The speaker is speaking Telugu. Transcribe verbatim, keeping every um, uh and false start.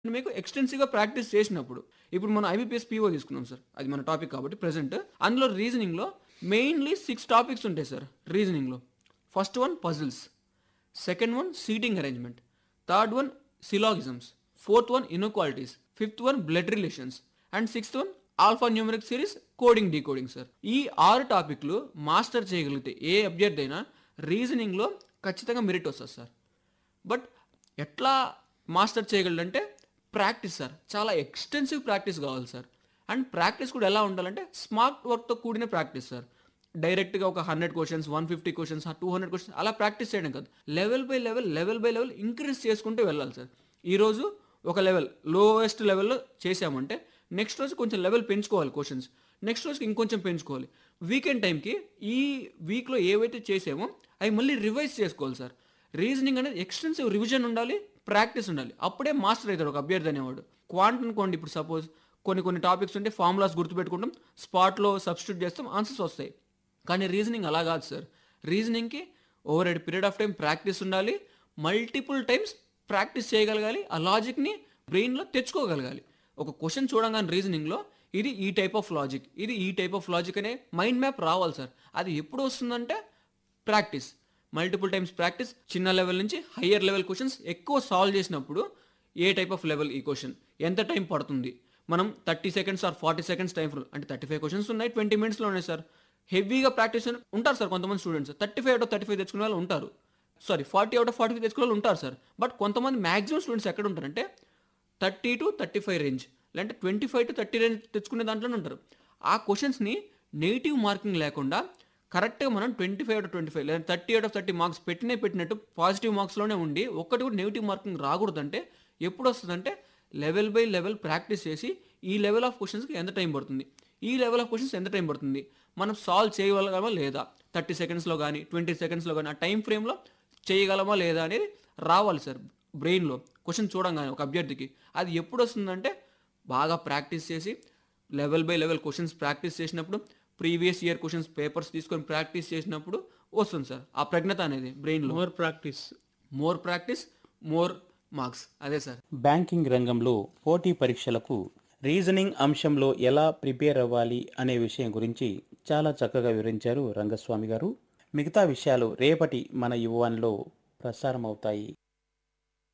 మీకు ఎక్స్‌టెన్సివ్‌గా ప్రాక్టీస్ చేసినప్పుడు, ఇప్పుడు మనం ఐబీపీఎస్ పీఓ తీసుకున్నాం సార్. అది మన టాపిక్ కాబట్టి ప్రెజెంట్. అందులో రీజనింగ్‌లో మెయిన్‌లీ ఆరు టాపిక్స్ ఉంటాయి sir రీజనింగ్‌లో. First one puzzles, second one seating arrangement, third one సిలాగిజమ్స్, fourth one ఇనక్వాలిటీస్, fifth one blood relations and sixth one alpha numeric series coding decoding sir. ఈ ఆరు టాపిక్‌లు మాస్టర్ చేయగలిగితే ఏ అభ్యర్థి అయినా రీజనింగ్‌లో ఖచ్చితంగా మెరిట్ వస్తది సార్. బట్ ఎట్లా మాస్టర్ చేయగలడంటే ప్రాక్టీస్ సార్. చాలా ఎక్స్‌టెన్సివ్ ప్రాక్టీస్ కావాలి సార్. అండ్ ప్రాక్టీస్ కూడా ఎలా ఉండాలంటే స్మార్ట్ వర్క్‌తో కూడిన ప్రాక్టీస్ సార్. డైరెక్ట్‌గా ఒక వంద క్వెషన్స్, నూట యాభై క్వెషన్స్, రెండు వందల క్వెషన్స్ అలా ప్రాక్టీస్ చేయడం కాదు. Level by level, level by level increase చేసుకుంటూ వెళ్ళాలి సార్. ఈరోజు ఒక లెవెల్ లోయెస్ట్ లెవెల్‌లో చేశామంటే నెక్స్ట్ రోజు కొంచెం లెవెల్ పెంచుకోవాలి క్వెషన్స్. నెక్స్ట్ రోజుకి ఇంకొంచెం పెంచుకోవాలి. వీకెండ్ టైంకి ఈ వీక్‌లో ఏవైతే చేసామో అవి మళ్ళీ రివైజ్ చేసుకోవాలి సార్. రీజనింగ్ అనేది ఎక్స్టెన్సివ్ రివిజన్ ఉండాలి, ప్రాక్టీస్ ఉండాలి. అప్పుడే మాస్టర్ అవుతాడు ఒక అభ్యర్థి అనేవాడు. క్వాంట్ అనుకోండి, ఇప్పుడు సపోజ్ కొన్ని కొన్ని టాపిక్స్ ఉంటే ఫార్ములాస్ గుర్తుపెట్టుకుంటాం, స్పాట్లో సబ్స్టిట్యూట్ చేస్తాం, ఆన్సర్స్ వస్తాయి. కానీ రీజనింగ్ అలా కాదు sir. రీజనింగ్‌కి over a period of time practice ఉండాలి. మల్టిపుల్ టైమ్స్ ప్రాక్టీస్ చేయగలగాలి. ఆ లాజిక్‌ని బ్రెయిన్‌లో తెచ్చుకోగలగాలి. ఒక క్వెషన్ చూడంగానే రీజనింగ్‌లో ఇది ఈ టైప్ ఆఫ్ లాజిక్, ఇది ఈ టైప్ ఆఫ్ లాజిక్ అనే మైండ్ మ్యాప్ రావాలి సార్. అది ఎప్పుడు వస్తుందంటే ప్రాక్టీస్. మల్టిపుల్ టైమ్స్ ప్రాక్టీస్, చిన్న లెవెల్ నుంచి హయ్యర్ లెవెల్ క్వెషన్స్ ఎక్కువ సాల్వ్ చేసినప్పుడు ఏ టైప్ ఆఫ్ లెవెల్ ఈ క్వెషన్, ఎంత టైం పడుతుంది, మనం thirty seconds are forty seconds time frame అంటే థర్టీ ఫైవ్ క్వెషన్స్ ఉన్నాయి, ట్వంటీ మినిట్స్లో ఉన్నాయి సార్. హెవీగా ప్రాక్టీస్ ఉంటారు సార్ కొంతమంది students. Thirty five out of thirty five తెచ్చుకునే వాళ్ళు ఉంటారు. Sorry, forty out of forty five తెచ్చుకునే వాళ్ళు ఉంటారు సార్. బట్ కొంతమంది మ్యాక్సిమం స్టూడెంట్స్ ఎక్కడ ఉంటారంటే thirty to thirty five range, లేదంటే twenty five to thirty range తెచ్చుకునే దాంట్లోనే ఉంటారు. ఆ క్వశ్చన్స్ని నెగిటివ్ మార్కింగ్ లేకుండా కరెక్ట్గా మనం twenty five out of twenty five లేదా thirty out of thirty marks పెట్టినే పెట్టినట్టు పాజిటివ్ మార్క్స్లోనే ఉండి ఒక్కటి కూడా నెగిటివ్ మార్కింగ్ రాకూడదంటే ఎప్పుడు వస్తుందంటే లెవెల్ బై లెవెల్ ప్రాక్టీస్ చేసి ఈ లెవెల్ ఆఫ్ క్వశ్చన్స్కి ఎంత టైం పడుతుంది, ఈ లెవెల్ ఆఫ్ క్వశ్చన్స్ ఎంత టైం పడుతుంది, మనం సాల్వ్ చేయగలమా లేదా, థర్టీ సెకండ్స్లో కానీ ట్వంటీ సెకండ్స్లో కానీ ఆ టైం ఫ్రేమ్లో చేయగలమా లేదా అనేది రావాలి సార్ బ్రెయిన్లో. క్వశ్చన్ చూడంగానే ఒక అభ్యర్థికి అది ఎప్పుడు వస్తుందంటే బాగా ప్రాక్టీస్ చేసి level by level questions practice చేసినప్పుడు, ప్రీవియస్ ఇయర్ క్వశ్చన్స్ పేపర్స్ తీసుకొని ప్రాక్టీస్ చేసినప్పుడు వస్తుంది సార్ ఆ ప్రజ్ఞత అనేది బ్రెయిన్లో. More practice. More practice, more marks. అదే సార్. బ్యాంకింగ్ రంగంలో పోటీ పరీక్షలకు రీజనింగ్ అంశంలో ఎలా ప్రిపేర్ అవ్వాలి అనే విషయం గురించి చాలా చక్కగా వివరించారు రంగస్వామి గారు. మిగతా విషయాలు రేపటి మన యువన్లో ప్రసారం అవుతాయి.